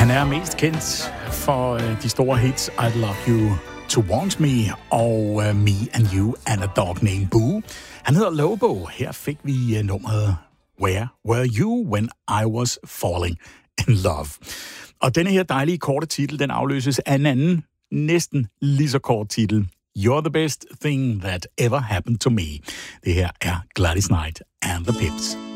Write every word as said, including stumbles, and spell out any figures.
Han er mest kendt for de store hits I Love You to Want Me og uh, Me and You and a Dog Named Boo. Han hedder Lobo. Her fik vi uh, nummeret Where Were You When I Was Falling in Love. Og denne her dejlige korte titel, den afløses af en anden, næsten lige så kort titel. You're the best thing that ever happened to me. Det her er Gladys Knight and the Pips.